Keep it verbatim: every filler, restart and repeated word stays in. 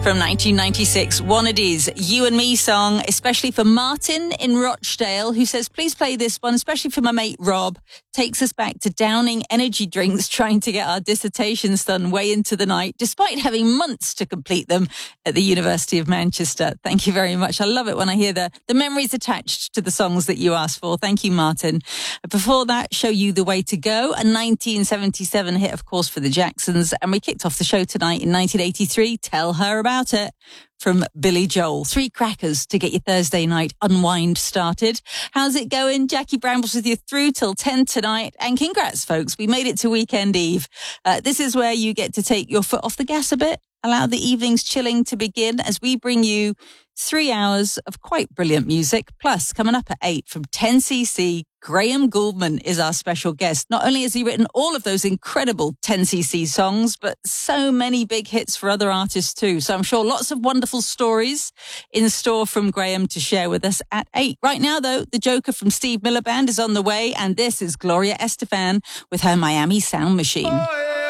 From nineteen ninety-six, Wannady's You and Me song, especially for Martin in Rochdale, who says, please play this one, especially for my mate Rob. Takes us back to downing energy drinks, trying to get our dissertations done way into the night, despite having months to complete them at the University of Manchester. Thank you very much. I love it when I hear the, the memories attached to the songs that you asked for. Thank you, Martin. Before that, Show You the Way to Go, a nineteen seventy-seven hit, of course, for the Jacksons. And we kicked off the show tonight in nineteen eighty-three, Tell Her About It, from Billy Joel. Three crackers to get your Thursday night unwind started. How's it going? Jackie Brambles with you through till ten tonight. And congrats, folks. We made it to weekend eve. Uh, this is where you get to take your foot off the gas a bit. Allow the evening's chilling to begin as we bring you three hours of quite brilliant music. Plus, coming up at eight from ten C C, Graham Gouldman is our special guest. Not only has he written all of those incredible ten C C songs, but so many big hits for other artists too. So I'm sure lots of wonderful stories in store from Graham to share with us at eight. Right now, though, the Joker from Steve Miller Band is on the way, and this is Gloria Estefan with her Miami Sound Machine. Oh, yeah.